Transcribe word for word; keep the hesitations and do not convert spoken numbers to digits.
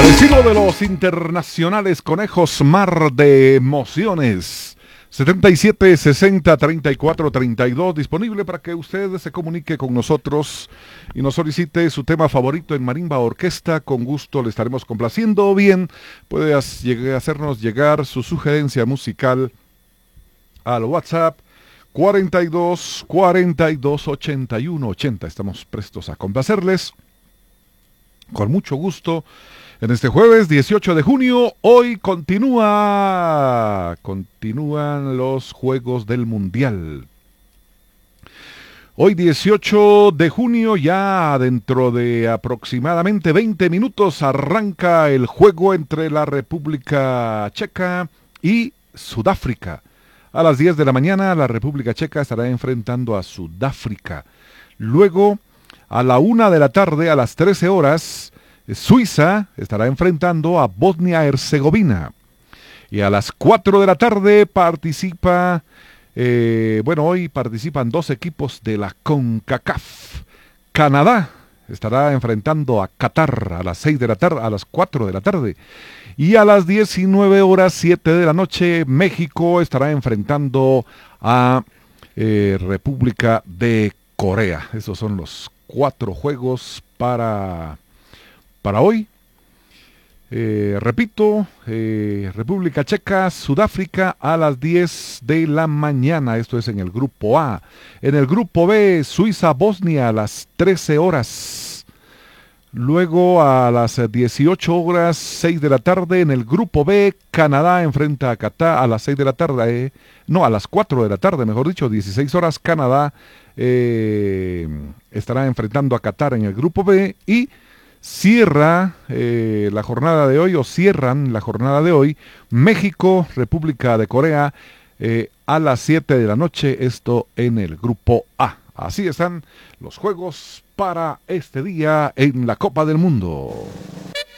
Vecino de los internacionales conejos, mar de emociones. setenta y siete sesenta treinta y cuatro treinta y dos, disponible para que usted se comunique con nosotros y nos solicite su tema favorito en marimba orquesta. Con gusto le estaremos complaciendo. O bien puede hacernos llegar su sugerencia musical al WhatsApp cuarenta y dos cuarenta y dos ochenta y uno ochenta. Estamos prestos a complacerles con mucho gusto. En este jueves dieciocho de junio, hoy continúa, continúan los Juegos del Mundial. Hoy dieciocho de junio, ya dentro de aproximadamente veinte minutos, arranca el juego entre la República Checa y Sudáfrica. A las diez de la mañana, la República Checa estará enfrentando a Sudáfrica. Luego, a la una de la tarde, a las trece horas, Suiza estará enfrentando a Bosnia-Herzegovina. Y a las cuatro de la tarde participa, eh, bueno, hoy participan dos equipos de la CONCACAF. Canadá estará enfrentando a Qatar a las seis de la tarde, a las cuatro de la tarde. Y a las diecinueve horas, siete de la noche, México estará enfrentando a eh, República de Corea. Esos son los cuatro juegos para... Para hoy, eh, repito, eh, República Checa, Sudáfrica a las diez de la mañana, esto es en el grupo A. En el grupo B, Suiza, Bosnia a las trece horas. Luego a las dieciocho horas, seis de la tarde, en el grupo B, Canadá enfrenta a Qatar a las seis de la tarde, eh, no, a las cuatro de la tarde, mejor dicho, dieciséis horas, Canadá eh, estará enfrentando a Qatar en el grupo B y Cierra eh, la jornada de hoy, o cierran la jornada de hoy, México, República de Corea, eh, a las siete de la noche, esto en el grupo A. Así están los juegos para este día en la Copa del Mundo.